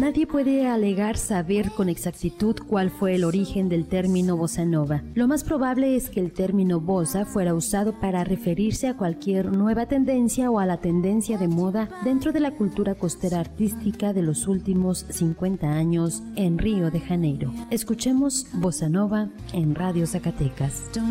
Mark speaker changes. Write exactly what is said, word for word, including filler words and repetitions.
Speaker 1: Nadie puede alegar saber con exactitud cuál fue el origen del término bossa nova. Lo más probable es que el término bossa fuera usado para referirse a cualquier nueva tendencia o a la tendencia de moda dentro de la cultura costera artística de los últimos cincuenta años en Río de Janeiro. Escuchemos Bossa Nova en Radio Zacatecas.